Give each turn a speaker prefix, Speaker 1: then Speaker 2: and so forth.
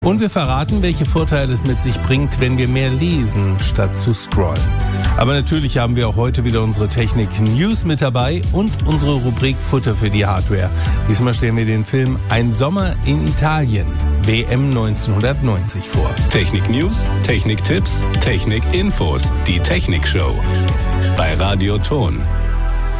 Speaker 1: Und wir verraten, welche Vorteile es mit sich bringt, wenn wir mehr lesen, statt zu scrollen. Aber natürlich haben wir auch heute wieder unsere Technik-News mit dabei und unsere Rubrik Futter für die Hardware. Diesmal stellen wir den Film Ein Sommer in Italien, WM 1990 vor.
Speaker 2: Technik-News, Technik-Tipps, Technik-Infos, die Technik-Show bei Radio Ton.